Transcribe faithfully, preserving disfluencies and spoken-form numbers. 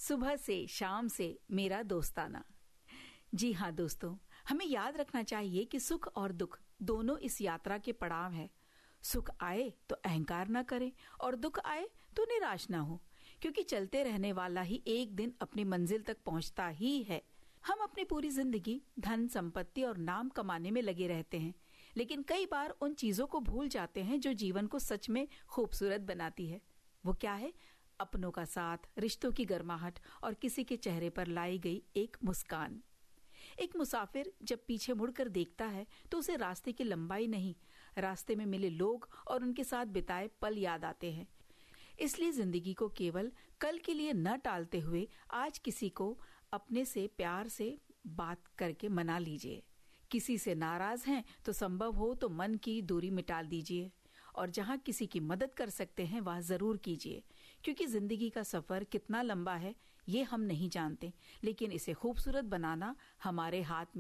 सुबह से शाम से मेरा दोस्ताना। जी हाँ दोस्तों, हमें याद रखना चाहिए कि सुख और दुख दोनों इस यात्रा के पड़ाव है। सुख आए तो अहंकार न करें और दुख आए तो निराश ना हो, क्योंकि चलते रहने वाला ही एक दिन अपनी मंजिल तक पहुंचता ही है। हम अपनी पूरी जिंदगी धन संपत्ति और नाम कमाने में लगे रहते हैं, लेकिन कई बार उन चीजों को भूल जाते हैं जो जीवन को सच में खूबसूरत बनाती है। वो क्या है? अपनों का साथ, रिश्तों की गर्माहट और किसी के चेहरे पर लाई गई एक मुस्कान। एक मुसाफिर जब पीछे मुड़कर देखता है तो उसे रास्ते की लंबाई नहीं, रास्ते में मिले लोग और उनके साथ बिताए पल याद आते हैं। इसलिए जिंदगी को केवल कल के लिए न टालते हुए आज किसी को अपने से प्यार से बात करके मना लीजिए। किसी से नाराज हैं तो संभव हो तो मन की दूरी मिटा दीजिए, और जहां किसी की मदद कर सकते हैं वह जरूर कीजिए, क्योंकि जिंदगी का सफर कितना लंबा है ये हम नहीं जानते, लेकिन इसे खूबसूरत बनाना हमारे हाथ में